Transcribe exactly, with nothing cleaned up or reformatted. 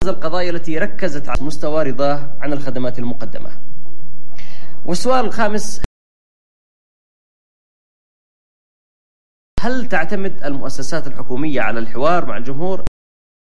القضايا التي ركزت على مستوى رضاه عن الخدمات المقدمة. والسؤال الخامس: هل تعتمد المؤسسات الحكومية على الحوار مع الجمهور